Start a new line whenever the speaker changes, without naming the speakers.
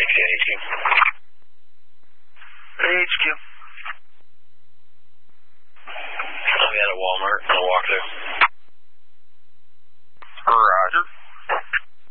HQ.
Hey, HQ.
I'm at a Walmart. I'll walk there.